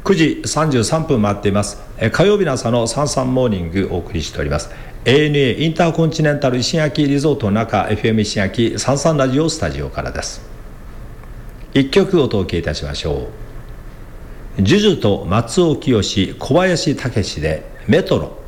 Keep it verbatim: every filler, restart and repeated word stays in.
くじさんじゅうさんぷん回っています。火曜日の朝のサンサンモーニングをお送りしております。 エーエヌエー インターコンチネンタル石垣リゾートの中 エフエム 石垣サンサンラジオスタジオからです。一曲お届けいたしましょう。ジュジュと松尾清、小林武史でメトロ。